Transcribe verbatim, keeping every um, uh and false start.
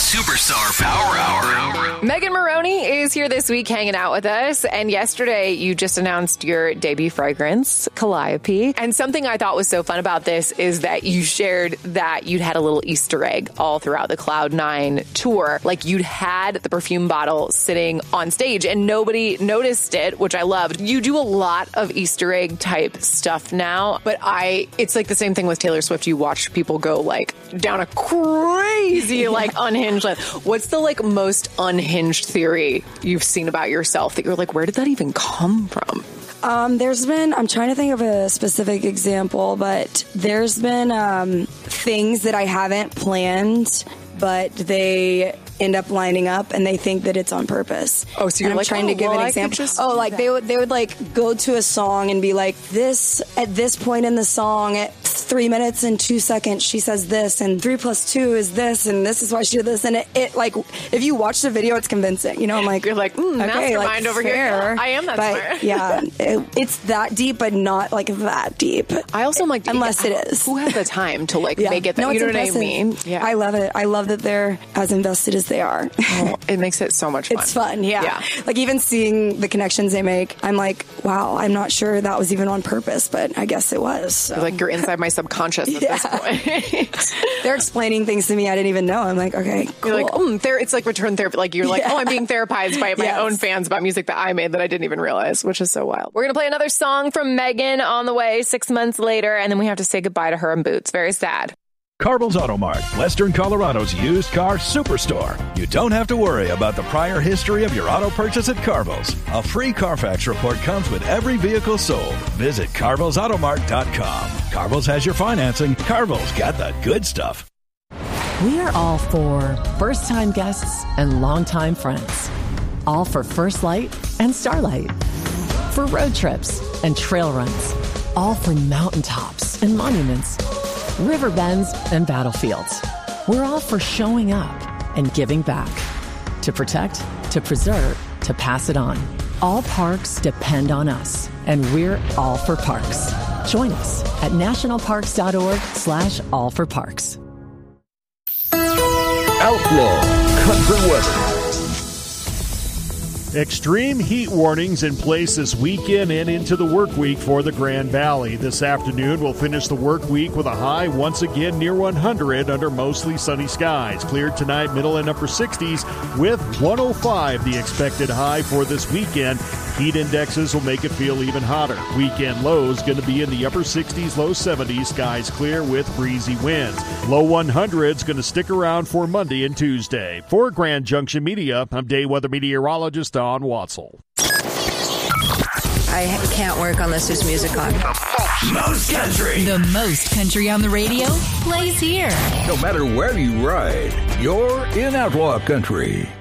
Superstar Power Hour. Megan Maroney is here this week hanging out with us. And yesterday, you just announced your debut fragrance, Calliope. And something I thought was so fun about this is that you shared that you'd had a little Easter egg all throughout the Cloud Nine tour. Like you'd had the perfume bottle sitting on stage and nobody noticed it, which I loved. You do a lot of Easter egg type stuff now, but I, it's like the same thing with Taylor Swift. You watch people go like down a crazy, like unhinged list. What's the like most unhinged theory you've seen about yourself that you're like, where did that even come from? Um, there's been, I'm trying to think of a specific example, but there's been um, things that I haven't planned, but they end up lining up and they think that it's on purpose. Oh, so you're and I'm like, trying oh, to give well, an I example. could just Oh, do like that. they would they would like go to a song and be like, this at this point in the song at three minutes and two seconds she says this, and three plus two is this, and this is why she did this, and it, it like if you watch the video, it's convincing. You know, I'm like, you're like, mm, okay, mastermind like, over fair, here. Yeah, I am that but smart. yeah, it, it's that deep, but not like that deep. I also am like, unless yeah, it is. Who has the time to like Yeah. make it that? No, You know it's what I impressive. mean? Yeah, I love it. I love that they're as invested as they are. Oh, it makes it so much fun. It's fun, yeah. Yeah. Like even seeing the connections they make, I'm like, wow, I'm not sure that was even on purpose, but I guess it was. So. Like you're inside my subconscious at Yeah. this point. They're explaining things to me I didn't even know. I'm like, okay, cool. You're like, mm, ther- it's like return therapy. Like you're like, Yeah. oh, I'm being therapized by my Yes. own fans about music that I made that I didn't even realize, which is so wild. We're going to play another song from Megan on the way six months later, and then we have to say goodbye to her and Boots. Very sad. Carville's Auto Mart, Western Colorado's used car superstore. You don't have to worry about the prior history of your auto purchase at Carville's. A free Carfax report comes with every vehicle sold. Visit carvilles auto mart dot com. Carville's has your financing. Carville's got the good stuff. We are all for first-time guests and longtime friends. All for First Light and Starlight. For road trips and trail runs. All for mountaintops and monuments. River bends and battlefields. We're all for showing up and giving back. To protect, to preserve, to pass it on. All parks depend on us, and we're all for parks. Join us at nationalparks.org slash all for parks. Outlaw Country Weather. Extreme heat warnings in place this weekend and into the work week for the Grand Valley. This afternoon, we'll finish the work week with a high once again near one hundred under mostly sunny skies. Cleared tonight, middle and upper sixties with one oh five the expected high for this weekend. Heat indexes will make it feel even hotter. Weekend lows going to be in the upper sixties, low seventies. Skies clear with breezy winds. Low one hundreds going to stick around for Monday and Tuesday. For Grand Junction Media, I'm day weather meteorologist Don Watzel. I can't work unless there's music on. Most country. The most country on the radio plays here. No matter where you ride, you're in Outlaw Country.